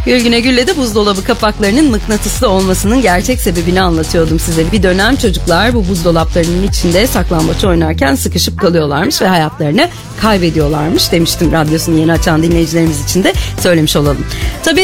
Gülgüne Gül'le de buzdolabı kapaklarının mıknatıslı olmasının gerçek sebebini anlatıyordum size. Bir dönem çocuklar bu buzdolaplarının içinde saklambaç oynarken sıkışıp kalıyorlarmış ve hayatlarını kaybediyorlarmış demiştim, radyosunu yeni açan dinleyicilerimiz için de söylemiş olalım. Tabii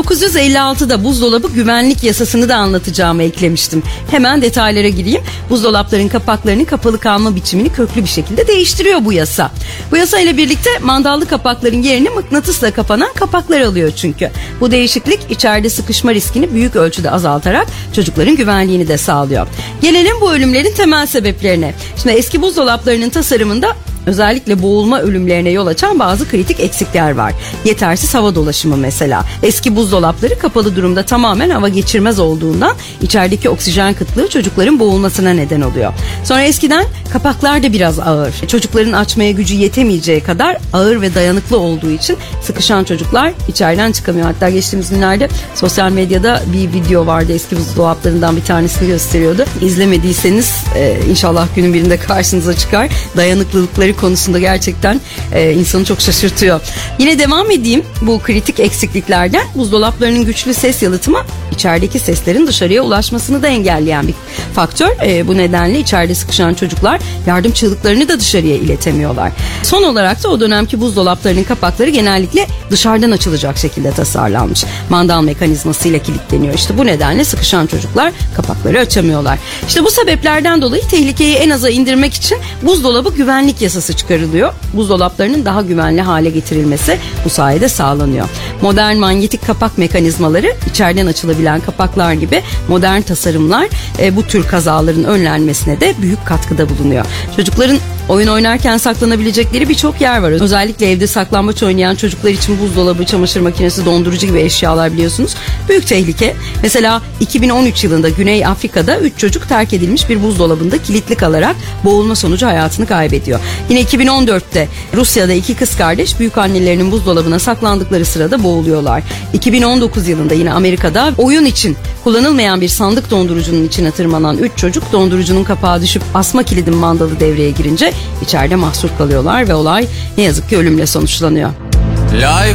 1956'da buzdolabı güvenlik yasasını da anlatacağımı eklemiştim. Hemen detaylara gireyim. Buzdolapların kapaklarının kapalı kalma biçimini köklü bir şekilde değiştiriyor bu yasa. Bu yasa ile birlikte mandallı kapakların yerini mıknatısla kapanan kapaklar alıyor çünkü. Bu değişiklik içeride sıkışma riskini büyük ölçüde azaltarak çocukların güvenliğini de sağlıyor. Gelelim bu ölümlerin temel sebeplerine. Şimdi eski buzdolaplarının tasarımında özellikle boğulma ölümlerine yol açan bazı kritik eksikler var. Yetersiz hava dolaşımı mesela. Eski buzdolapları kapalı durumda tamamen hava geçirmez olduğundan içerideki oksijen kıtlığı çocukların boğulmasına neden oluyor. Sonra eskiden kapaklar da biraz ağır. Çocukların açmaya gücü yetemeyeceği kadar ağır ve dayanıklı olduğu için sıkışan çocuklar içeriden çıkamıyor. Hatta geçtiğimiz günlerde sosyal medyada bir video vardı, eski buzdolaplarından bir tanesini gösteriyordu. İzlemediyseniz inşallah günün birinde karşınıza çıkar. Dayanıklılıkları konusunda gerçekten insanı çok şaşırtıyor. Yine devam edeyim bu kritik eksikliklerden. Buzdolaplarının güçlü ses yalıtımı içerideki seslerin dışarıya ulaşmasını da engelleyen bir faktör. Bu nedenle içeride sıkışan çocuklar yardım çığlıklarını da dışarıya iletemiyorlar. Son olarak da o dönemki buzdolaplarının kapakları genellikle dışarıdan açılacak şekilde tasarlanmış. Mandal mekanizmasıyla kilitleniyor. İşte bu nedenle sıkışan çocuklar kapakları açamıyorlar. İşte bu sebeplerden dolayı tehlikeyi en aza indirmek için buzdolabı güvenlik yasası çıkarılıyor. Buzdolaplarının daha güvenli hale getirilmesi bu sayede sağlanıyor. Modern manyetik kapak mekanizmaları, içeriden açılabilen kapaklar gibi modern tasarımlar bu tür kazaların önlenmesine de büyük katkıda bulunuyor. Çocukların oyun oynarken saklanabilecekleri birçok yer var. Özellikle evde saklambaç oynayan çocuklar için buzdolabı, çamaşır makinesi, dondurucu gibi eşyalar biliyorsunuz büyük tehlike. Mesela 2013 yılında Güney Afrika'da 3 çocuk terk edilmiş bir buzdolabında kilitli kalarak boğulma sonucu hayatını kaybediyor. Yine 2014'te Rusya'da 2 kız kardeş büyükannelerinin buzdolabına saklandıkları sırada boğuluyorlar. 2019 yılında yine Amerika'da oyun için kullanılmayan bir sandık dondurucunun içine tırmanan 3 çocuk dondurucunun kapağı düşüp asma kilidin mandalı devreye girince içeride mahsur kalıyorlar ve olay ne yazık ki ölümle sonuçlanıyor.